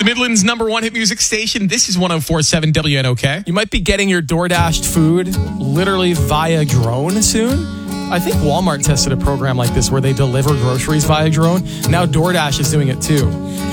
The Midland's number one hit music station. This is 104.7 WNOK. You might be getting your DoorDashed food literally via drone soon. I think Walmart tested a program like this where they deliver groceries via drone. Now DoorDash is doing it too.